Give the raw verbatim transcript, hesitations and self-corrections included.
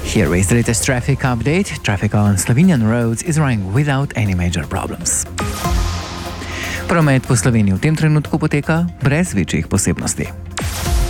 Here is the latest traffic update. Traffic on Slovenian roads is running without any major problems. Promet po Sloveniji v tem trenutku poteka brez večjih posebnosti.